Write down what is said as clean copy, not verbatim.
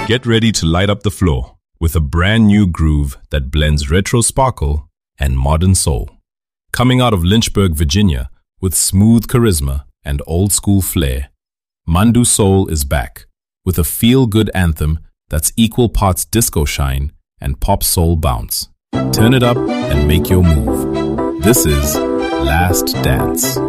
Get ready to light up the floor with a brand new groove that blends retro sparkle and modern soul. Coming out of Lynchburg, Virginia, with smooth charisma and old-school flair, Mandu Soul is back with a feel-good anthem that's equal parts disco shine and pop soul bounce. Turn it up and make your move. This is Last Dance.